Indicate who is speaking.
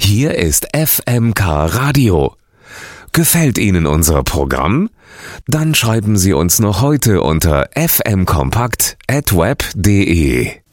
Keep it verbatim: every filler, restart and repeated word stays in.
Speaker 1: Hier ist F M K Radio. Gefällt Ihnen unser Programm? Dann schreiben Sie uns noch heute unter f m kompakt at web punkt de.